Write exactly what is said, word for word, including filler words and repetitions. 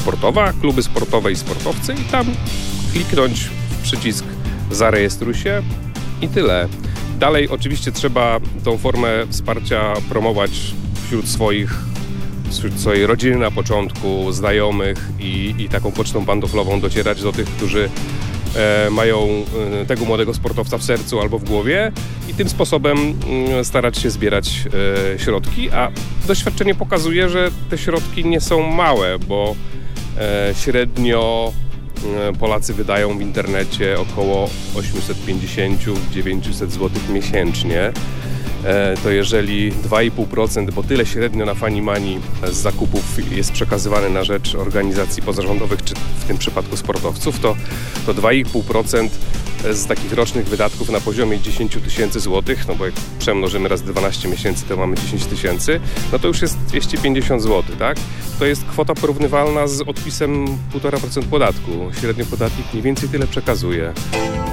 sportowa, kluby sportowe i sportowcy i tam kliknąć w przycisk zarejestruj się i tyle. Dalej oczywiście trzeba tą formę wsparcia promować wśród swoich, wśród swojej rodziny na początku, znajomych i, i taką pocztą pantoflową docierać do tych, którzy e, mają e, tego młodego sportowca w sercu albo w głowie i tym sposobem e, starać się zbierać e, środki, a doświadczenie pokazuje, że te środki nie są małe, bo e, średnio Polacy wydają w internecie około osiemset pięćdziesiąt do dziewięciuset złotych miesięcznie. To jeżeli dwa i pół procent, bo tyle średnio na Funimani z zakupów jest przekazywane na rzecz organizacji pozarządowych, czy w tym przypadku sportowców, to, to dwa i pół procent z takich rocznych wydatków na poziomie dziesięć tysięcy złotych, no bo jak przemnożymy raz dwanaście miesięcy, to mamy dziesięć tysięcy, no to już jest dwieście pięćdziesiąt złotych, tak? To jest kwota porównywalna z odpisem półtora procent podatku. Średnio podatnik mniej więcej tyle przekazuje.